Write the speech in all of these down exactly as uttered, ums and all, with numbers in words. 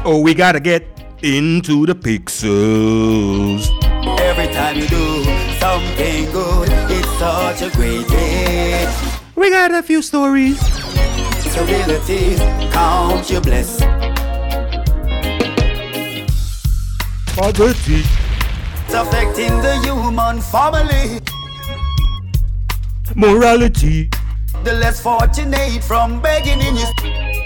Oh, we gotta get into the pixels. Every time you do something good, it's such a great day. We got a few stories. Disabilities, count your bless. Poverty. It's affecting the human family. Morality. The less fortunate from begging in your...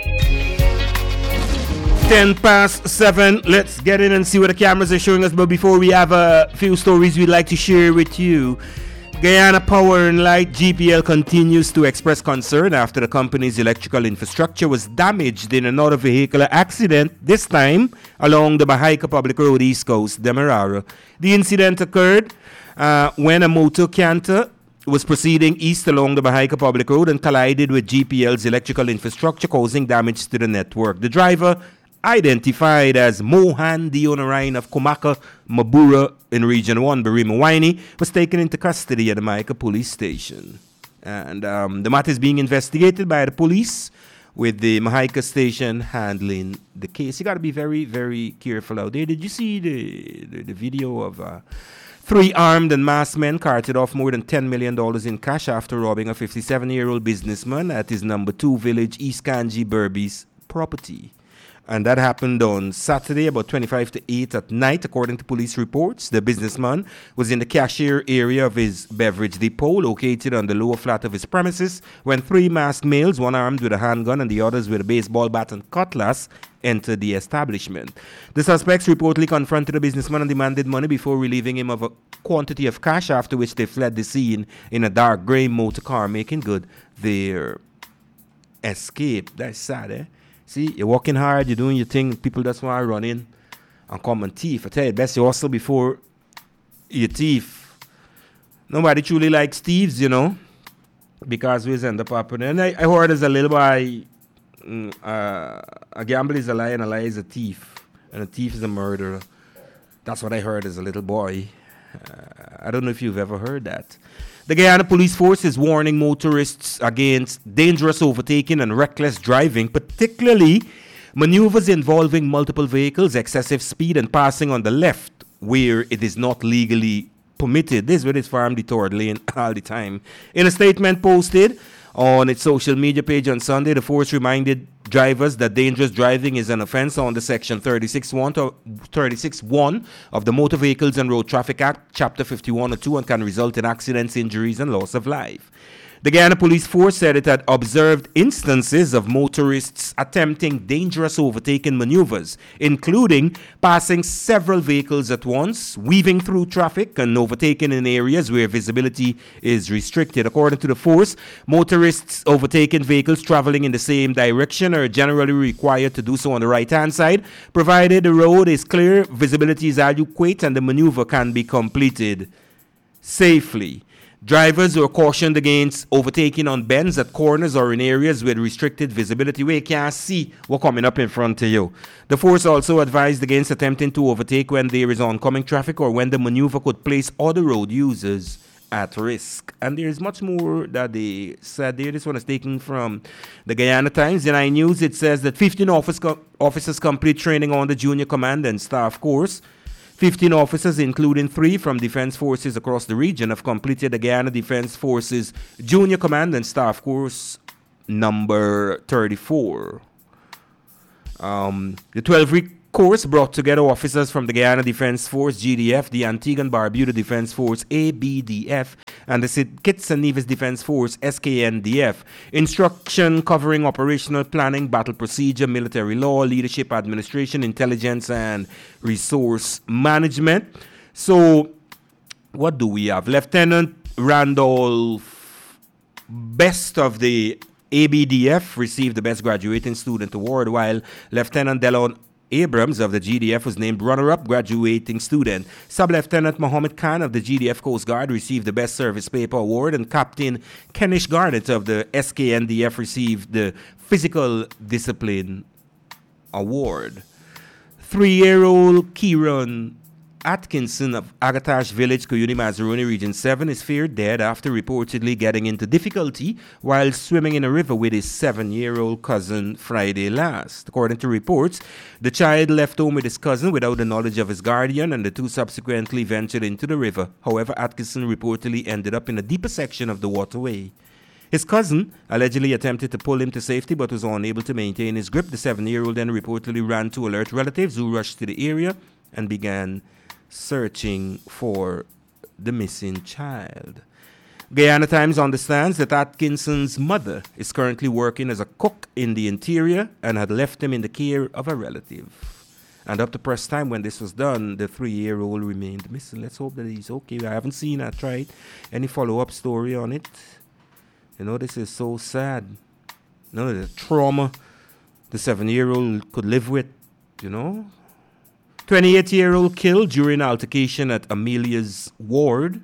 Ten past seven. Let's get in and see what the cameras are showing us. But before we have a few stories we'd like to share with you. Guyana Power and Light G P L continues to express concern after the company's electrical infrastructure was damaged in another vehicular accident, this time along the Mahaika Public Road East Coast, Demerara. The incident occurred uh, when a motor canter was proceeding east along the Mahaika Public Road and collided with G P L's electrical infrastructure, causing damage to the network. The driver, identified as Mohan Dionarine of Komaka, Mabura in Region one, Barima-Waini, was taken into custody at the Mahaika Police Station. And um, the matter is being investigated by the police, with the Mahaika Station handling the case. You got to be very, very careful out there. Did you see the, the, the video of uh, three armed and masked men carted off more than ten million dollars in cash after robbing a fifty-seven-year-old businessman at his number two village, East Kanji, Berbice property? And that happened on Saturday, about twenty-five to eight at night, according to police reports. The businessman was in the cashier area of his beverage depot, located on the lower flat of his premises, when three masked males, one armed with a handgun and the others with a baseball bat and cutlass, entered the establishment. The suspects reportedly confronted the businessman and demanded money before relieving him of a quantity of cash, after which they fled the scene in a dark gray motor car, making good their escape. That's sad, eh? See, you're working hard, you're doing your thing, people just want to run in and come and thief. I tell you, best you hustle before you thief. Nobody truly likes thieves, you know, because we end up happening. And I, I heard as a little boy, mm, uh, a gambler is a lie and a lie is a thief. And a thief is a murderer. That's what I heard as a little boy. Uh, I don't know if you've ever heard that. The Guyana Police Force is warning motorists against dangerous overtaking and reckless driving, particularly maneuvers involving multiple vehicles, excessive speed, and passing on the left where it is not legally permitted. This is where it's farm the third lane all the time. In a statement posted on its social media page on Sunday, the force reminded drivers that dangerous driving is an offense under Section thirty-six one of the Motor Vehicles and Road Traffic Act, Chapter fifty-one oh two, and can result in accidents, injuries, and loss of life. The Guyana Police Force said it had observed instances of motorists attempting dangerous overtaking maneuvers, including passing several vehicles at once, weaving through traffic, and overtaking in areas where visibility is restricted. According to the force, motorists overtaking vehicles traveling in the same direction are generally required to do so on the right-hand side, provided the road is clear, visibility is adequate, and the maneuver can be completed safely. Drivers are cautioned against overtaking on bends at corners or in areas with restricted visibility where you can't see what's coming up in front of you. The force also advised against attempting to overtake when there is oncoming traffic or when the maneuver could place other road users at risk. And there is much more that they said there. This one is taken from the Guyana Times. In iNews, it says that fifteen office co- officers complete training on the Junior Command and Staff course. fifteen officers, including three from defense forces across the region, have completed the Guyana Defense Forces Junior Command and Staff course number thirty-four. Um, the twelve-week course brought together officers from the Guyana Defense Force, G D F, the Antigua and Barbuda Defense Force, A B D F, and the Saint Kitts and Nevis Defense Force, S K N D F. Instruction covering operational planning, battle procedure, military law, leadership, administration, intelligence, and resource management. So, what do we have? Lieutenant Randolph Best of the A B D F received the Best Graduating Student Award, while Lieutenant Delon Abrams of the G D F was named runner-up graduating student. Sub-Lieutenant Mohammed Khan of the G D F Coast Guard received the Best Service Paper Award, and Captain Kenish Garnett of the S K N D F received the Physical Discipline Award. Three-year-old Kieran Atkinson of Agatash Village, Kuyuni, Mazaruni, Region seven is feared dead after reportedly getting into difficulty while swimming in a river with his seven-year-old cousin Friday last. According to reports, the child left home with his cousin without the knowledge of his guardian, and the two subsequently ventured into the river. However, Atkinson reportedly ended up in a deeper section of the waterway. His cousin allegedly attempted to pull him to safety but was unable to maintain his grip. The seven-year-old then reportedly ran to alert relatives, who rushed to the area and began searching for the missing child. Guyana Times understands that Atkinson's mother is currently working as a cook in the interior and had left him in the care of a relative. And up to press time when this was done, the three-year-old remained missing. Let's hope that he's okay. I haven't seen or tried any follow-up story on it. You know, this is so sad. You know, the trauma the seven-year-old could live with, you know. twenty-eight-year-old killed during altercation at Amelia's ward.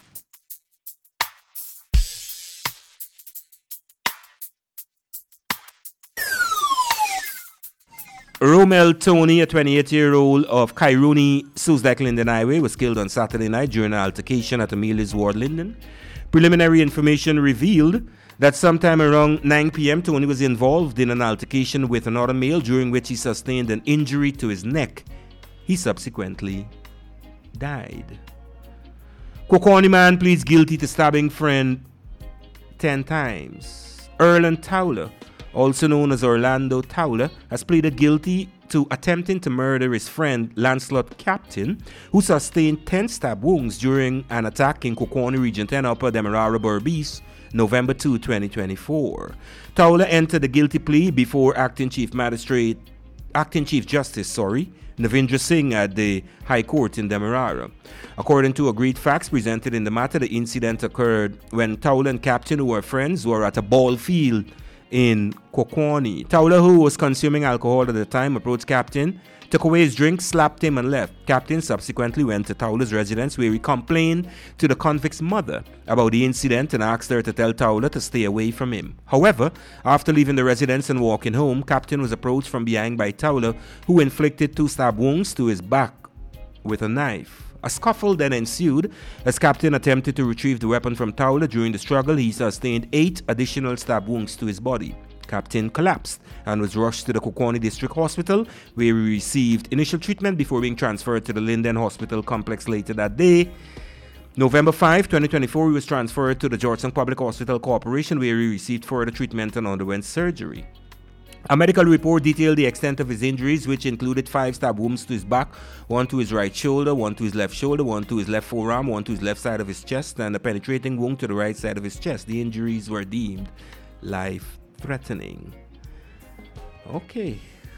Romel Tony, a twenty-eight-year-old of Kairuni, Susdek Linden Highway, was killed on Saturday night during an altercation at Amelia's ward, Linden. Preliminary information revealed that sometime around nine p.m. Tony was involved in an altercation with another male during which he sustained an injury to his neck. He subsequently died. Kokoni man pleads guilty to stabbing friend ten times. Erland Towler, also known as Orlando Towler, has pleaded guilty to attempting to murder his friend Lancelot Captain, who sustained ten stab wounds during an attack in Kokoni Region ten Upper Demerara Berbice, November second, twenty twenty-four. Towler entered the guilty plea before Acting Chief Magistrate, Acting Chief Justice, sorry, Navindra Singh at the High Court in Demerara. According to agreed facts presented in the matter, the incident occurred when Towler and Captain, who were friends, were at a ball field in Kokoni. Towler, who was consuming alcohol at the time, approached Captain, took away his drink, slapped him, and left. Captain subsequently went to Towler's residence, where he complained to the convict's mother about the incident and asked her to tell Towler to stay away from him. However, after leaving the residence and walking home, Captain was approached from behind by Towler, who inflicted two stab wounds to his back with a knife. A scuffle then ensued as Captain attempted to retrieve the weapon from Towler. During the struggle, he sustained eight additional stab wounds to his body. Captain collapsed and was rushed to the Kokoni District Hospital, where he received initial treatment before being transferred to the Linden Hospital complex later that day. November fifth, twenty twenty-four, he was transferred to the Georgetown Public Hospital Corporation, where he received further treatment and underwent surgery. A medical report detailed the extent of his injuries, which included five stab wounds to his back, one to his right shoulder, one to his left shoulder, one to his left forearm, one to his left side of his chest, and a penetrating wound to the right side of his chest. The injuries were deemed life-threatening. Okay.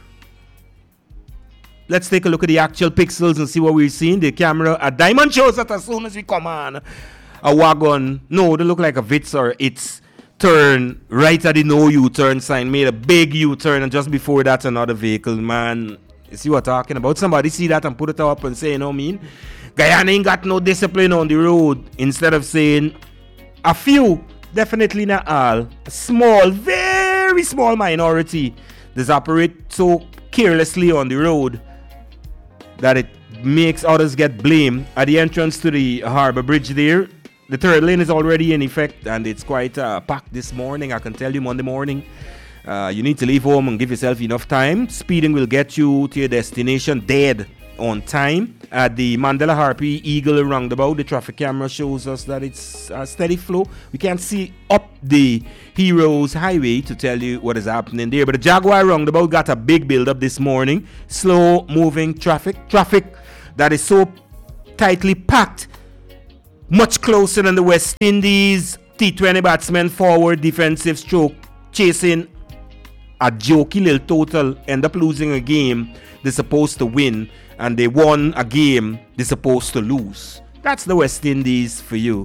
Let's take a look at the actual pixels and see what we're seeing. The camera, a diamond shows that as soon as we come on, a wagon, no, they look like a Vitz or it's turn right at the no U-turn sign, made a big U-turn, and just before that another vehicle. Man, you see what I'm talking about? Somebody see that and put it up and say, you know what I mean? Guyana ain't got no discipline on the road. Instead of saying a few, definitely not all, a small, very small minority that operate so carelessly on the road that it makes others get blamed. At the entrance to the Harbour Bridge there, the third lane is already in effect, and it's quite uh, packed this morning. I can tell you, Monday morning, uh, you need to leave home and give yourself enough time. Speeding will get you to your destination dead on time. At the Mandela Harpy Eagle roundabout, the traffic camera shows us that it's a steady flow. We can't see up the Heroes Highway to tell you what is happening there. But the Jaguar roundabout got a big build-up this morning. Slow moving traffic. Traffic that is so tightly packed, much closer than the West Indies T twenty batsmen forward defensive stroke chasing a jokey little total, end up losing a game they're supposed to win, and they won a game they're supposed to lose. That's the West Indies for you.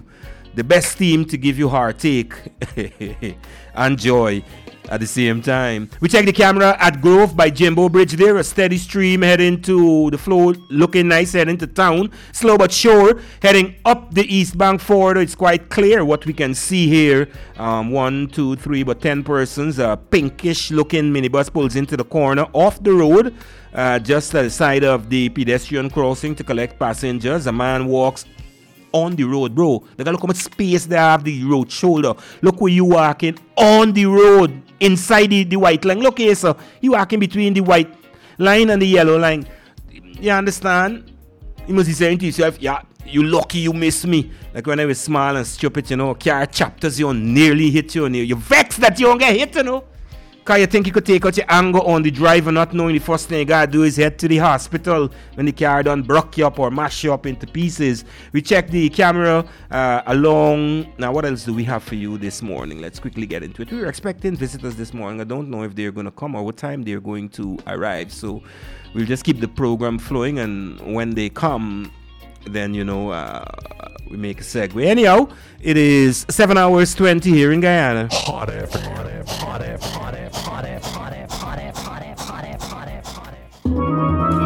the best team to give you heartache and joy at the same time. We check the camera at Grove by Jimbo Bridge there. A steady stream heading to the flow, looking nice, heading to town. Slow but sure, heading up the East Bank forward. It's quite clear what we can see here. Um, one, two, three, but ten persons. A pinkish looking minibus pulls into the corner off the road, uh, just at the side of the pedestrian crossing to collect passengers. A man walks on the road, bro. Look at look how much space they have the road shoulder. Look where you walking on the road inside the, the white line. Look here, sir. You walking between the white line and the yellow line. You understand? You must be saying to yourself, yeah, you lucky you miss me. Like when I was small and stupid, you know, car chapters, you nearly hit you. You vexed that you don't get hit, you know. Because you think you could take out your anger on the driver, not knowing the first thing you gotta do is head to the hospital when the car done broke you up or mash you up into pieces. We check the camera uh, along. Now, what else do we have for you this morning? Let's quickly get into it. We were expecting visitors this morning. I don't know if they're going to come or what time they're going to arrive. So we'll just keep the program flowing, and when they come, then, you know, uh, we make a segue. Anyhow, it is seven hours twenty here in Guyana. Hot F M, hot F M, hot F M, hot F M, hot F M, hot F M, hot F M, hot F M, hot F M, hot F M, hot F M.